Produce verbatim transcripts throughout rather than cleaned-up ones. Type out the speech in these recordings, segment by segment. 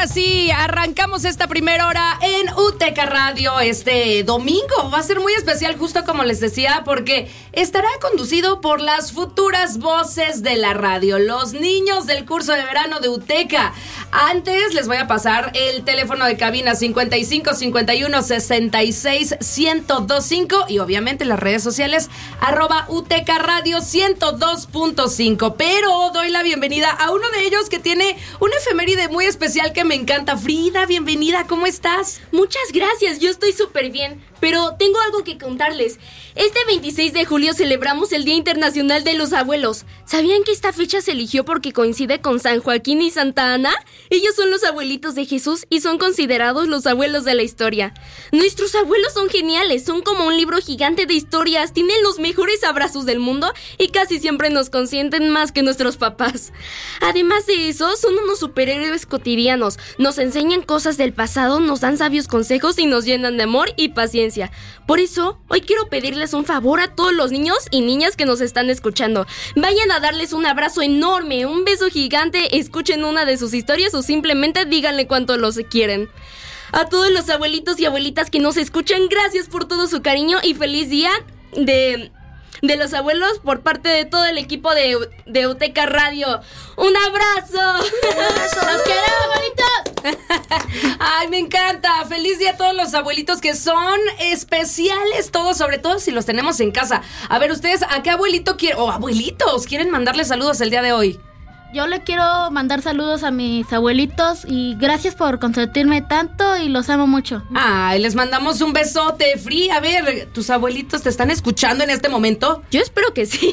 ahora sí, arrancamos esta primera hora en UTECA Radio este domingo. Va a ser muy especial, justo como les decía, porque estará conducido por las futuras voces de la radio, los niños del curso de verano de UTECA. Antes les voy a pasar el teléfono de cabina cincuenta y cinco, cincuenta y uno, sesenta y seis, ciento veinticinco y obviamente las redes sociales arroba UTECA Radio ciento dos punto cinco. Pero doy la bienvenida a uno de ellos que tiene una efeméride muy especial que me encanta. Frida, bienvenida, ¿cómo estás? Muchas gracias, yo estoy súper bien, pero tengo algo que contarles. Este veintiséis de julio celebramos el Día Internacional de los Abuelos. ¿Sabían que esta fecha se eligió porque coincide con San Joaquín y Santa Ana? Ellos son los abuelitos de Jesús y son considerados los abuelos de la historia. Nuestros abuelos son geniales, son como un libro gigante de historias, tienen los mejores abrazos del mundo y casi siempre nos consienten más que nuestros papás. Además de eso, son unos superhéroes cotidianos, nos enseñan cosas del pasado, nos dan sabios consejos y nos llenan de amor y paciencia. Por eso, hoy quiero pedirles un favor a todos los niños y niñas que nos están escuchando. Vayan a darles un abrazo enorme, un beso gigante, escuchen una de sus historias o simplemente díganle cuánto los quieren. A todos los abuelitos y abuelitas que nos escuchan, gracias por todo su cariño y feliz día de... de los abuelos por parte de todo el equipo de, de UTECA Radio. ¡Un abrazo! ¡Un abrazo! ¡Los queremos, abuelitos! ¡Ay, me encanta! ¡Feliz día a todos los abuelitos que son especiales todos, sobre todo si los tenemos en casa! A ver, ustedes, ¿a qué abuelito quieren, o abuelitos, quieren mandarle saludos el día de hoy? Yo le quiero mandar saludos a mis abuelitos y gracias por consentirme tanto y los amo mucho. Ay, les mandamos un besote, Free. A ver, ¿tus abuelitos te están escuchando en este momento? Yo espero que sí.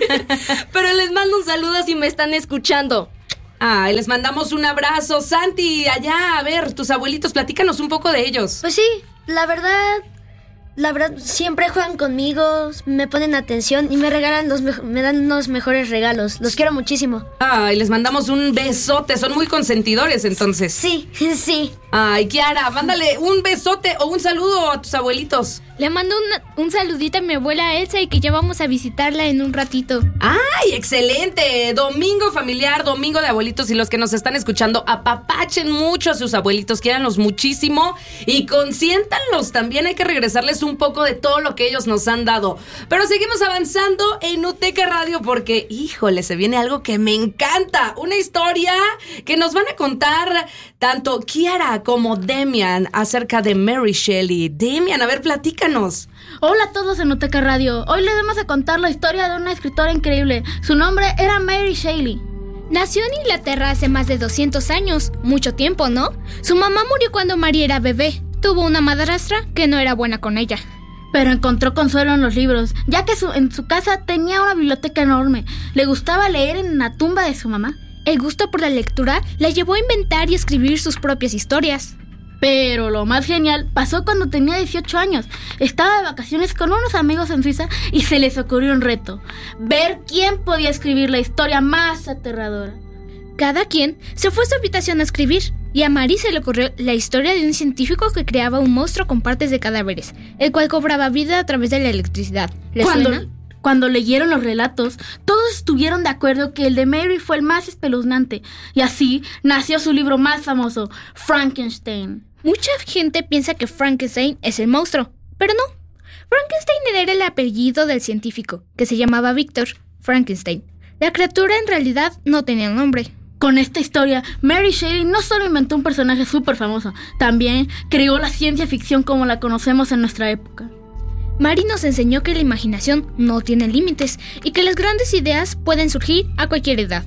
Pero les mando un saludo si me están escuchando. Ay, les mandamos un abrazo. Santi, allá, a ver, tus abuelitos, platícanos un poco de ellos. Pues sí, la verdad... La verdad, siempre juegan conmigo, me ponen atención y me regalan los me, me dan unos mejores regalos. Los quiero muchísimo. Ay, les mandamos un besote. Son muy consentidores, entonces. Sí, sí. Ay, Kiara, mándale un besote o un saludo a tus abuelitos. Le mando una, un saludito a mi abuela Elsa y que ya vamos a visitarla en un ratito. ¡Ay, excelente! Domingo familiar, domingo de abuelitos. Y los que nos están escuchando, apapachen mucho a sus abuelitos, quiéranlos muchísimo y consiéntanlos. También hay que regresarles un poco de todo lo que ellos nos han dado. Pero seguimos avanzando en UTECA Radio porque, híjole, se viene algo que me encanta. Una historia que nos van a contar tanto Kiara como Demian acerca de Mary Shelley. Demian, a ver, platícanos. Hola a todos en UTECA Radio. Hoy les vamos a contar la historia de una escritora increíble. Su nombre era Mary Shelley. Nació en Inglaterra hace más de doscientos años. Mucho tiempo, ¿no? Su mamá murió cuando Mary era bebé. Tuvo una madrastra que no era buena con ella. Pero encontró consuelo en los libros, ya que su, en su casa tenía una biblioteca enorme. Le gustaba leer en la tumba de su mamá. El gusto por la lectura la llevó a inventar y escribir sus propias historias. Pero lo más genial pasó cuando tenía dieciocho años. Estaba de vacaciones con unos amigos en Suiza y se les ocurrió un reto: ver quién podía escribir la historia más aterradora. Cada quien se fue a su habitación a escribir, y a Mary se le ocurrió la historia de un científico que creaba un monstruo con partes de cadáveres, el cual cobraba vida a través de la electricidad. ¿Les cuando, suena? Cuando leyeron los relatos, todos estuvieron de acuerdo que el de Mary fue el más espeluznante, y así nació su libro más famoso, Frankenstein. Mucha gente piensa que Frankenstein es el monstruo, pero no. Frankenstein era el apellido del científico, que se llamaba Victor Frankenstein. La criatura en realidad no tenía nombre. Con esta historia, Mary Shelley no solo inventó un personaje súper famoso, también creó la ciencia ficción como la conocemos en nuestra época. Mary nos enseñó que la imaginación no tiene límites y que las grandes ideas pueden surgir a cualquier edad.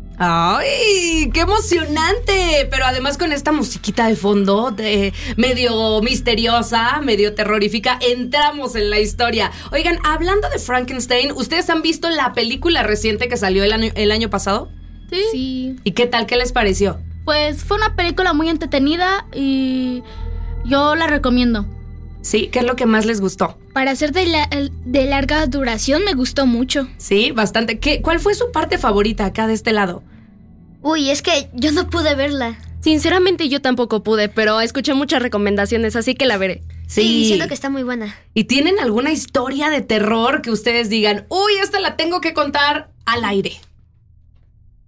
¡Ay, qué emocionante! Pero además con esta musiquita de fondo, de, medio misteriosa, medio terrorífica, entramos en la historia. Oigan, hablando de Frankenstein, ¿ustedes han visto la película reciente que salió el año, el año pasado? Sí. sí. ¿Y qué tal? ¿Qué les pareció? Pues fue una película muy entretenida y yo la recomiendo. Sí, ¿qué es lo que más les gustó? Para ser de, la, de larga duración me gustó mucho. Sí, bastante. ¿Qué, ¿Cuál fue su parte favorita acá de este lado? Uy, es que yo no pude verla. Sinceramente yo tampoco pude, pero escuché muchas recomendaciones, así que la veré. Sí, sí, siento que está muy buena. ¿Y tienen alguna historia de terror que ustedes digan, uy, esta la tengo que contar al aire?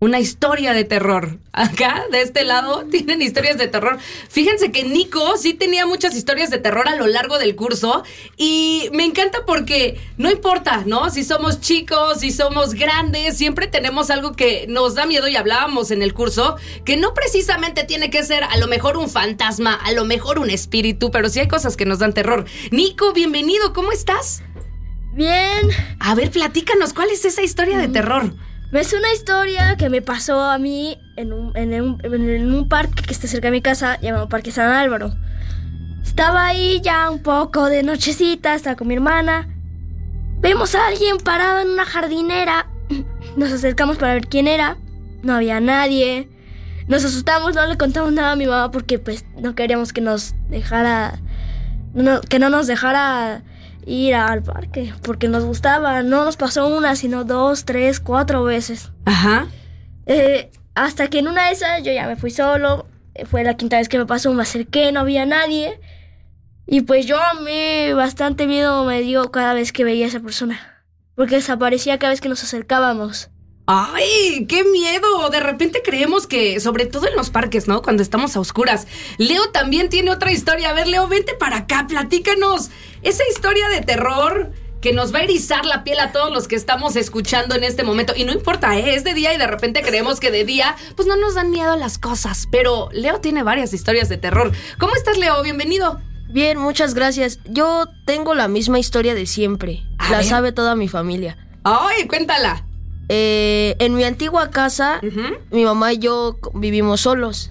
una historia de terror. Acá, de este lado, tienen historias de terror. Fíjense que Nico sí tenía muchas historias de terror a lo largo del curso y me encanta porque no importa, ¿no? Si somos chicos, si somos grandes, siempre tenemos algo que nos da miedo y hablábamos en el curso, que no precisamente tiene que ser a lo mejor un fantasma, a lo mejor un espíritu, pero sí hay cosas que nos dan terror. Nico, bienvenido, ¿cómo estás? Bien. A ver, platícanos, ¿cuál es esa historia de terror? Es una historia que me pasó a mí en un, en un, en un parque que está cerca de mi casa, llamado Parque San Álvaro. Estaba ahí ya un poco de nochecita, estaba con mi hermana. Vemos a alguien parado en una jardinera. Nos acercamos para ver quién era. No había nadie. Nos asustamos, no le contamos nada a mi mamá porque pues no queríamos que nos dejara... No, que no nos dejara... ir al parque, porque nos gustaba. No nos pasó una, sino dos, tres, cuatro veces. Ajá. Eh, hasta que en una de esas yo ya me fui solo. Fue la quinta vez que me pasó, me acerqué, no había nadie. Y pues yo a mí bastante miedo me dio cada vez que veía a esa persona, porque desaparecía cada vez que nos acercábamos. ¡Ay, qué miedo! De repente creemos que, sobre todo en los parques, ¿no? Cuando estamos a oscuras. Leo también tiene otra historia. A ver, Leo, vente para acá, platícanos. Esa historia de terror que nos va a erizar la piel a todos los que estamos escuchando en este momento. Y no importa, ¿eh? Es de día y de repente creemos que de día, pues no nos dan miedo las cosas. Pero Leo tiene varias historias de terror. ¿Cómo estás, Leo? Bienvenido. Bien, muchas gracias. Yo tengo la misma historia de siempre. A la ver. sabe toda mi familia. ¡Ay, cuéntala! Eh, en mi antigua casa, Uh-huh. mi mamá y yo vivimos solos.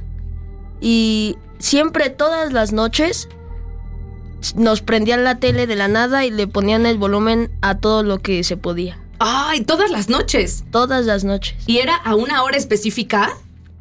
Y siempre, todas las noches, nos prendían la tele de la nada y le ponían el volumen a todo lo que se podía. ¡Ay, todas las noches! Todas las noches. ¿Y era a una hora específica?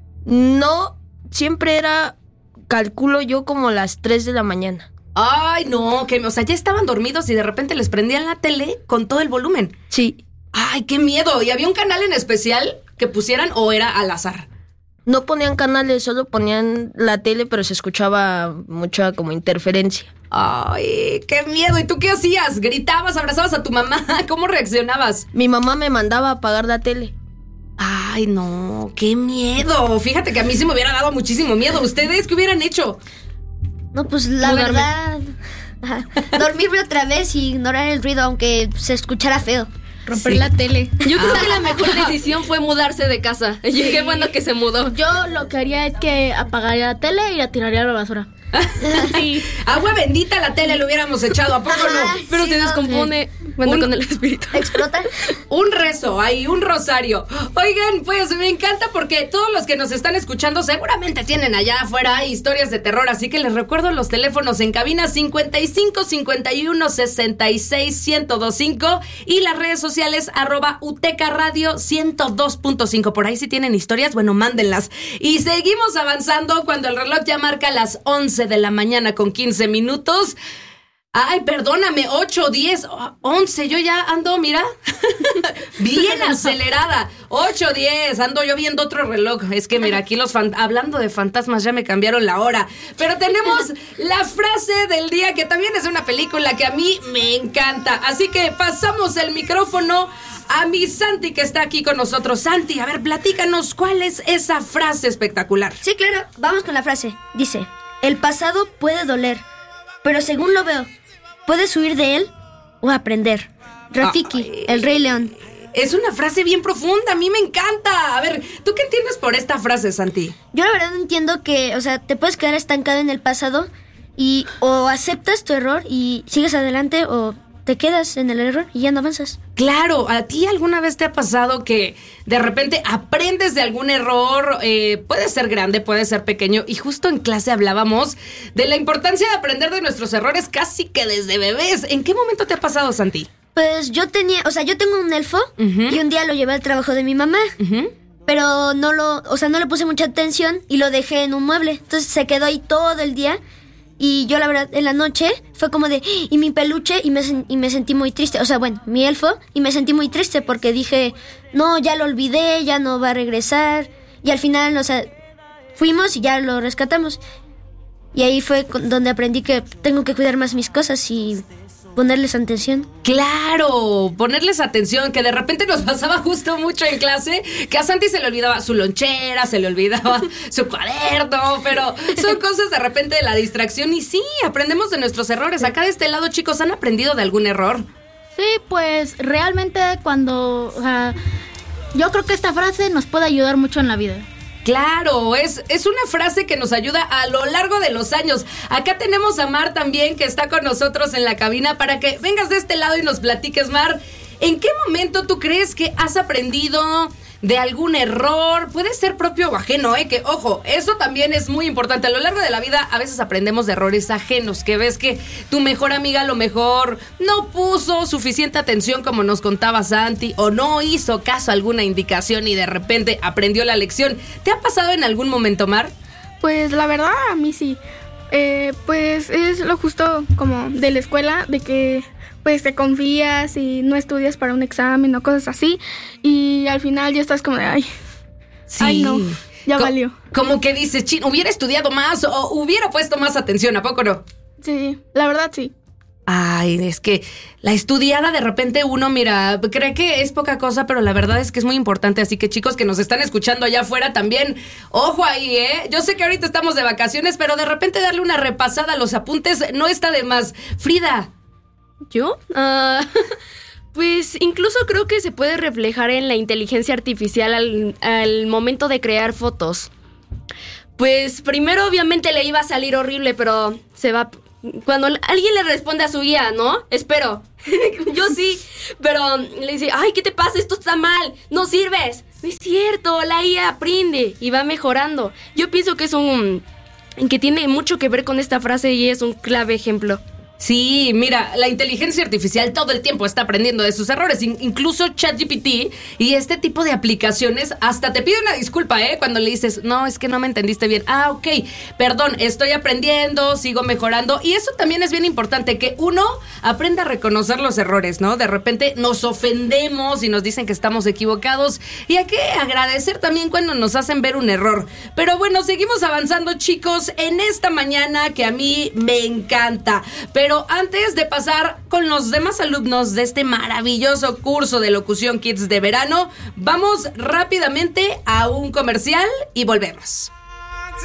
No, siempre era, calculo yo, como las tres de la mañana. ¡Ay, no! Que, o sea, ya estaban dormidos y de repente les prendían la tele con todo el volumen. Sí. ¡Ay, qué miedo! ¿Y había un canal en especial que pusieran o era al azar? No ponían canales, solo ponían la tele, pero se escuchaba mucha como interferencia. ¡Ay, qué miedo! ¿Y tú qué hacías? ¿Gritabas, abrazabas a tu mamá? ¿Cómo reaccionabas? Mi mamá me mandaba a apagar la tele. ¡Ay, no! ¡Qué miedo! Fíjate que a mí sí me hubiera dado muchísimo miedo. ¿Ustedes qué hubieran hecho? No, pues la Mudarme. verdad, ajá, dormirme otra vez y ignorar el ruido aunque se escuchara feo. Romper Sí. la tele. Yo creo que la mejor decisión fue mudarse de casa. Y qué bueno que se mudó. Yo lo que haría es que apagaría la tele y la tiraría a la basura. Sí. Agua bendita a la tele le hubiéramos echado, ¿a poco no? Ay, Pero sí, se no, descompone. Bueno, Un- con el espíritu. explota. Un rezo, ahí, un rosario. Oigan, pues me encanta porque todos los que nos están escuchando seguramente tienen allá afuera historias de terror, así que les recuerdo los teléfonos en cabina cincuenta y cinco, cincuenta y uno, sesenta y seis, ciento veinticinco y las redes sociales arroba Uteca Radio ciento dos punto cinco. Por ahí si tienen historias, bueno, mándenlas. Y seguimos avanzando cuando el reloj ya marca las once de la mañana con quince minutos. Ay, perdóname, ocho, diez, once, yo ya ando, mira, bien acelerada, ocho, diez, ando yo viendo otro reloj, es que mira, aquí los fan- hablando de fantasmas ya me cambiaron la hora, pero tenemos la frase del día que también es de una película que a mí me encanta, así que pasamos el micrófono a mi Santi que está aquí con nosotros. Santi, a ver, platícanos, ¿cuál es esa frase espectacular? Sí, claro, vamos con la frase. Dice, el pasado puede doler, pero según lo veo, puedes huir de él o aprender. Rafiki, Ay. el Rey León. Es una frase bien profunda, a mí me encanta. A ver, ¿tú qué entiendes por esta frase, Santi? Yo la verdad entiendo que, o sea, te puedes quedar estancado en el pasado y o aceptas tu error y sigues adelante o te quedas en el error y ya no avanzas. Claro, ¿a ti alguna vez te ha pasado que de repente aprendes de algún error? Eh, puede ser grande, puede ser pequeño. Y justo en clase hablábamos de la importancia de aprender de nuestros errores casi que desde bebés. ¿En qué momento te ha pasado, Santi? Pues yo tenía, o sea, yo tengo un elfo Ujú. y un día lo llevé al trabajo de mi mamá, Ujú. pero no lo, o sea, no le puse mucha atención y lo dejé en un mueble. Entonces se quedó ahí todo el día y yo la verdad en la noche fue como de, y mi peluche y me, sen- y me sentí muy triste, o sea, bueno, mi elfo y me sentí muy triste porque dije, no, ya lo olvidé, ya no va a regresar y al final, o sea, fuimos y ya lo rescatamos. Y ahí fue con- donde aprendí que tengo que cuidar más mis cosas y ponerles atención. Claro, ponerles atención, que de repente nos pasaba justo mucho en clase, que a Santi se le olvidaba su lonchera, se le olvidaba su cuaderno, pero son cosas de repente de la distracción y sí, aprendemos de nuestros errores. Acá de este lado, chicos, ¿han aprendido de algún error? Sí, pues realmente cuando... O sea, yo creo que esta frase nos puede ayudar mucho en la vida. Claro, es, es una frase que nos ayuda a lo largo de los años. Acá tenemos a Mar también, que está con nosotros en la cabina, para que vengas de este lado y nos platiques, Mar. ¿En qué momento tú crees que has aprendido de algún error? Puede ser propio o ajeno, ¿eh? Que, ojo, eso también es muy importante. A lo largo de la vida a veces aprendemos de errores ajenos, que ves que tu mejor amiga a lo mejor no puso suficiente atención como nos contaba Santi, o no hizo caso a alguna indicación y de repente aprendió la lección. ¿Te ha pasado en algún momento, Mar? Pues la verdad, a mí sí. Eh, pues es lo justo como de la escuela, de que pues te confías y no estudias para un examen o cosas así, y al final ya estás como de, ay, Sí. ay no, ya Co- valió. Como que dices, chin, hubiera estudiado más o hubiera puesto más atención, ¿a poco no? Sí, la verdad sí. Ay, es que la estudiada de repente uno, mira, cree que es poca cosa, pero la verdad es que es muy importante. Así que chicos que nos están escuchando allá afuera también, ojo ahí, ¿eh? Yo sé que ahorita estamos de vacaciones, pero de repente darle una repasada a los apuntes no está de más. Frida. ¿Yo? Ah, pues incluso creo que se puede reflejar en la inteligencia artificial al, al momento de crear fotos. Pues primero obviamente le iba a salir horrible, pero se va... Cuando alguien le responde a su guía, ¿no? Espero. Yo sí, pero le dice, ay, ¿qué te pasa? Esto está mal, no sirves. No es cierto, la I A aprende y va mejorando. Yo pienso que es un... que tiene mucho que ver con esta frase y es un clave ejemplo. Sí, mira, la inteligencia artificial todo el tiempo está aprendiendo de sus errores, in- incluso ChatGPT y este tipo de aplicaciones hasta te pide una disculpa, ¿eh? Cuando le dices, no, es que no me entendiste bien. Ah, ok, perdón, estoy aprendiendo, sigo mejorando. Y eso también es bien importante, que uno aprenda a reconocer los errores, ¿no? De repente nos ofendemos y nos dicen que estamos equivocados y hay que agradecer también cuando nos hacen ver un error. Pero bueno, seguimos avanzando, chicos, en esta mañana que a mí me encanta. Pero Pero antes de pasar con los demás alumnos de este maravilloso curso de Locución Kids de verano, vamos rápidamente a un comercial y volvemos.